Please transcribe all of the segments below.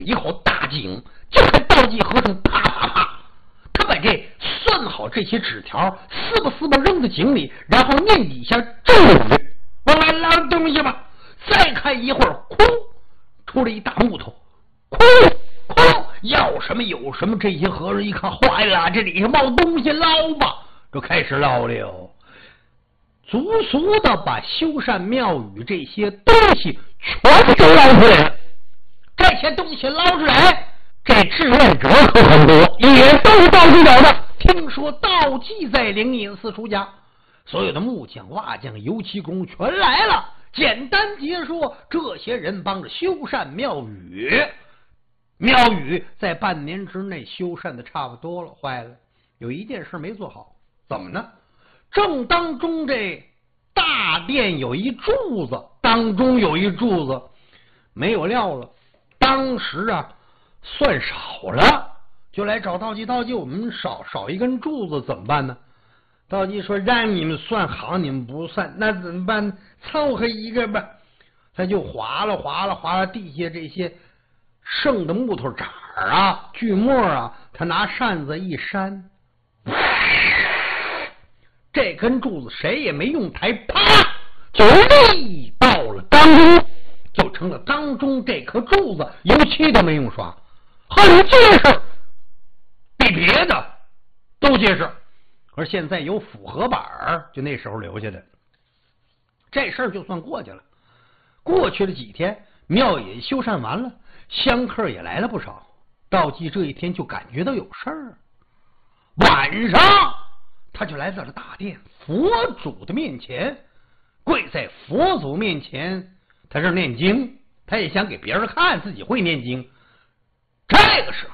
以后大惊，就看道济和尚啪啪啪，他把这算好这些纸条，撕吧撕吧扔在井里，然后念几下咒语，往来捞东西吧。再看一会儿，哐，出了一大木头，哐哐，要什么有什么。这些和尚一看，坏了，这里头冒东西，捞吧，就开始捞了。足足的把修缮庙宇这些东西全都捞出来了。这些东西捞出来，这志愿者可很多，也都是道济找的。听说道济在灵隐寺出家，所有的木匠、瓦匠、油漆工全来了。简单结说，这些人帮着修缮庙宇，庙宇在半年之内修缮的差不多了。坏了，有一件事没做好，怎么呢？正当中这大殿有一柱子，当中有一柱子没有料了。当时啊算少了，就来找道济。道济，我们少一根柱子怎么办呢？道济说，让你们算好，你们不算，那怎么办？凑合一个吧。他就划了地下这些剩的木头渣啊、锯末啊，他拿扇子一扇，这根柱子谁也没用抬，啪就立到了当中，就成了当中这颗柱子，油漆都没用刷，很结实，比别的都结实。而现在有复合板，就那时候留下的，这事儿就算过去了。过去了几天，庙也修缮完了，香客也来了不少。道济这一天就感觉到有事儿，晚上他就来到了大殿佛祖的面前，跪在佛祖面前，他这念经，他也想给别人看自己会念经。这个时候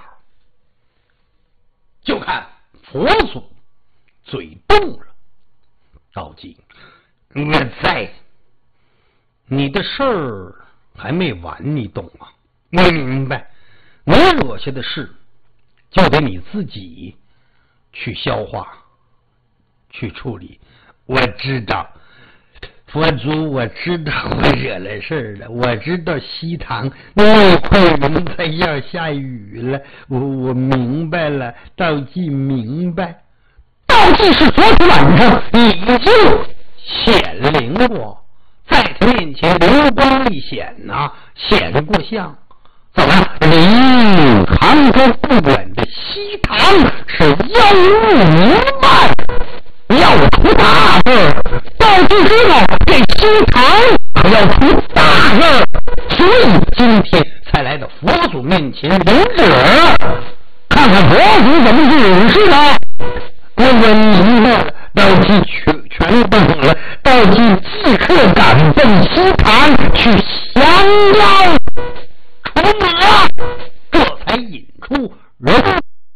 就看佛祖嘴动了，道济，我在，你的事儿还没完，你懂吗？我明白，你惹下的事就得你自己去消化去处理。我知道，佛祖，我知道我惹了事儿了，我知道西堂那块云彩要下雨了，我明白了，道济明白。道济是昨天晚上已经显灵过，在他面前灵光一显呐，显过相。怎么离杭州不远的西堂是妖物弥漫，要出大事。道济知道这西堂可要出大事，所以今天才来到佛祖面前领旨，看看佛祖怎么指示他。我明白了，道济全懂了。道济即刻赶奔西堂去降妖。